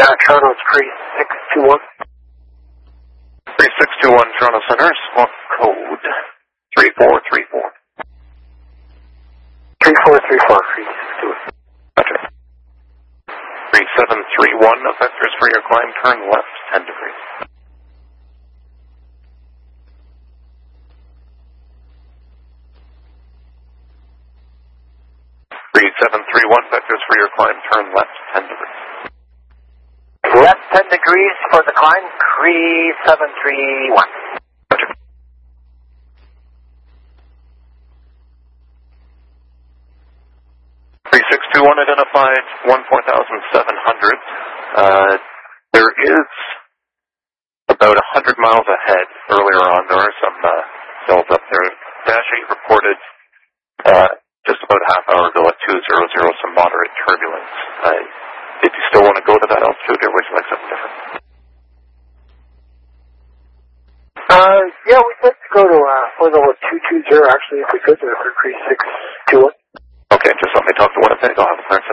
Toronto's 3621. 3621 Toronto Center, squawk code 3434. 3434, 3621. Roger. 3731, vectors for your climb, turn left 10 degrees. Vectors for your climb, turn left 10 degrees. Left 10 degrees for the climb, 3731. Roger. 3621 identified 14,700. There is about 100 miles ahead. Earlier on, there are some cells up there. Dash 8 reported just about a half hour ago at 200 some moderate turbulence. Did you still want to go to that altitude, or would you like something different? Yeah, we'd like to go to level 220 actually, if we could, for 3621. Okay, just let me talk to Winnipeg. I'll have a plan